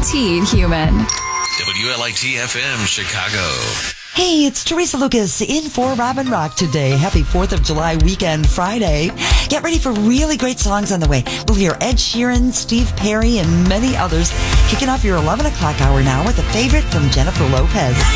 guaranteed human. WLIT FM Chicago. Hey, it's Teresa Lucas in for Robin Rock today. Happy 4th of July weekend Friday. Get ready for really great songs on the way. We'll hear Ed Sheeran, Steve Perry, and many others. Kicking off your 11 o'clock hour now with a favorite from Jennifer Lopez.